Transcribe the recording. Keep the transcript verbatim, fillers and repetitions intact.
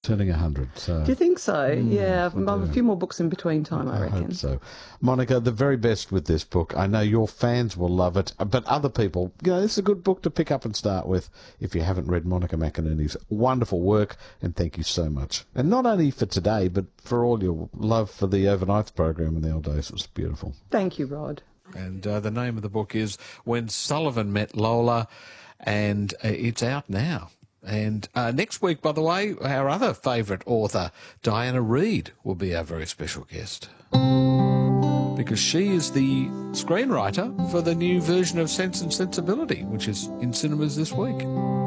turning one hundred. So. Do you think so? Mm, yeah, I I've a few more books in between time, I, I reckon. hope so. Monica, the very best with this book. I know your fans will love it, but other people, you know, this is a good book to pick up and start with if you haven't read Monica McInerney's wonderful work, and thank you so much. And not only for today, but for all your love for the Overnights program in the old days. It was beautiful. Thank you, Rod. And uh, the name of the book is When Sullivan Met Lola, and uh, it's out now. And uh, next week, by the way, our other favourite author, Diana Reid, will be our very special guest. Because she is the screenwriter for the new version of Sense and Sensibility, which is in cinemas this week.